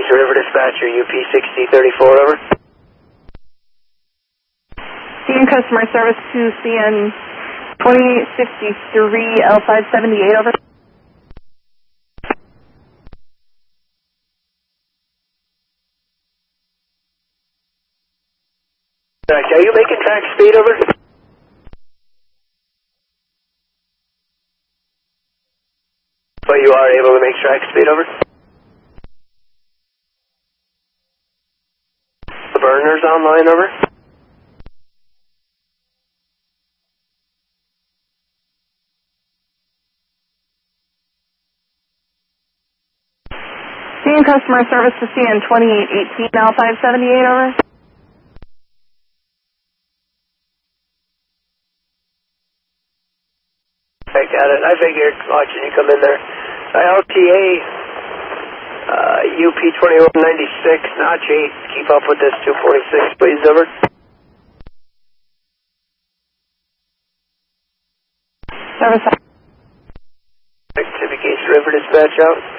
Case River Dispatcher, UP6034, over. CN customer service to CN 2853 L578, over. Are you making track speed, over? But you are able to make track speed, over? The burner's online, over? CN customer service to CN 2818 L578, over. I got it. I figured watching you come in there. LTA, UP2196, notch 8. Keep up with this 246, please, over. Service. Case River Dispatch out.